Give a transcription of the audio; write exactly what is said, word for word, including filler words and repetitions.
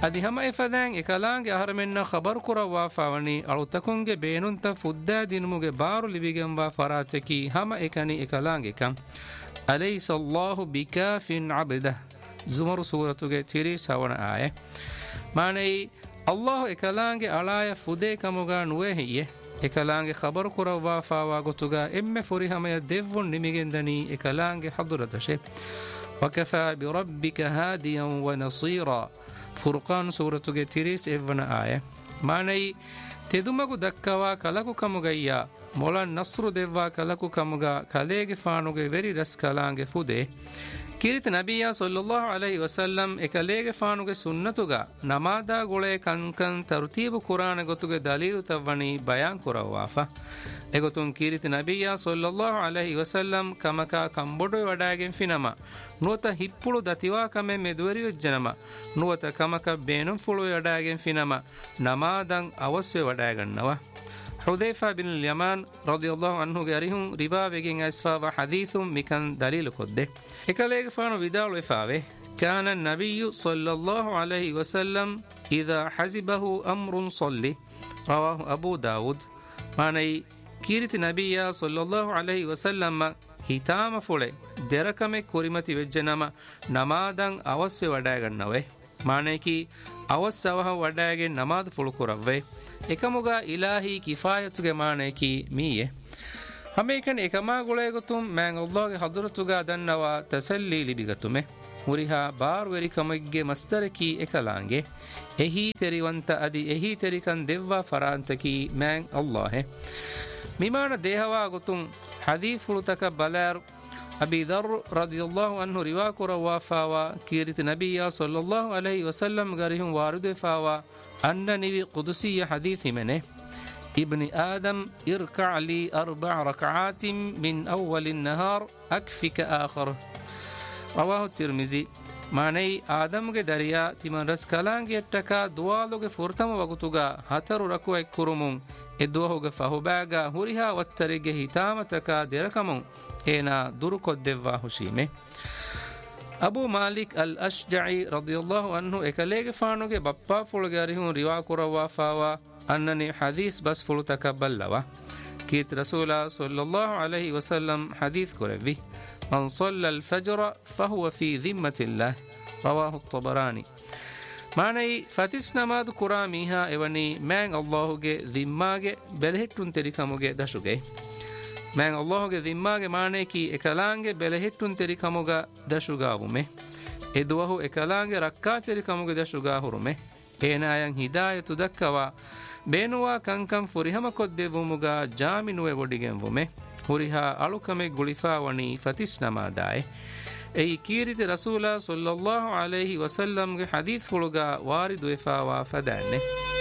adi hama efadan ekalaange aharamenna khabar kurawa fawani alutakunge beenunta fudda dinumuge baru libigenwa farateki hama ekani ekalaange kam alaysa Allahu bikafin abdah Zumar suratuge tiri sawana aya manei Allah ekalaange alaya fude kamuga nuwe hiye ekalaange khabar kurawa fawa gotuga emme furi hama devvon nimigendani ekalaange hadratashe وكفى بربك هاديا ونصيرا فرقان سورة تيريس إفنا آية معنى تدمغو دكوا كلكو كمغيا مولا نصر دوا كلكو كمغا كاليغ فانوغي وري رس كالانغ فوده كيرت نبي صلى الله عليه وسلم اكاليغ فانوغي سنتوغا نمادا غولي كنكن ترتيب قرآن غتوغي دليل توني بيان كراوافا egotun kiriti nabiyya sallallahu alaihi wasallam kamaka kambodo wadagen finama nuota hippulu datiwa kame medweri janama nuota kamaka beenum fulu wadagen finama namadan awaswe wadagannawa Hudhayfa bin al-Yaman radiyallahu anhu garihun ribawegen asfa wa hadithum mikan dalil kodde ekalege fano vidalu efave kana an-nabiy sallallahu alaihi wasallam idha hazibahu amrun salli rawahu Abu Dawud manai kiriti nabiyya sallallahu alaihi wasallam hitama fule derakame korimati vejjanama namadan awasya wadagannawe maneki awassawa wadage namaz fulu kuravve ekamuga ilahi kifayatuge maneki miye hamekan ekama gulegotum man Allahge hadratuga dannawa tasalli libigatume huriha bar veri kamagge mastareki ekalaange ehi teriwanta adi ehi terikan devva farantaki man Allah ميمان ديهوا غتون حديث فلتك بلار أبي ذر رضي الله عنه رواك روافاوا كيرت نبي صلى الله عليه وسلم غريهم وارد فاوا أنني قدسي حديث منه ابن آدم اركع لي أربع ركعات من أول النهار أكفك آخر رواه الترمذي معنی آدم کے دریا تیمان رس کلانگی اتکا دوالو کے فرتم وقتوگا ہتر رکو ایک کرمون ادوہو کے فہوباگا ہوریہا واترگے ہتامتکا درکمون اینا درکو دیوا حشیمے ابو مالک الاشجعی رضی اللہ عنہ اکلیگ فانو کے بپا فلگاریہون روا کروا فاوا اننی حدیث بس فلو تکبل لوا كيت رسول صلى الله عليه وسلم حديث كربي من صلى الفجر فهو في ذمة الله رواه الطبراني معنى فتس نماد كراميها ايواني من الله جي ذماغي بلهتون تريكاموغي داشوغي من الله جي ذماغي معنى كي اكالانغي بلهتون تريكاموغا داشوغاومي ادوه اكالانغي ركا تريكاموغي داشوغاهورمي ඒනායන් හිදායතු දක්කවා බේනුවා කංකම් ෆුරිහම කොද්දෙවුමුගා ජාමිනුවේ වොඩිගෙන්වුමෙ හුරිහා අලුකමෙ ගුලිෆා වනී ෆතිස් නමාදාය එයි කීරිති රසූලා සල්ලල්ලාහු අලයිහි වසල්ලම්ගේ හදීස් ෆුලුගා වාරිදු එෆාවා ෆදාන්නේ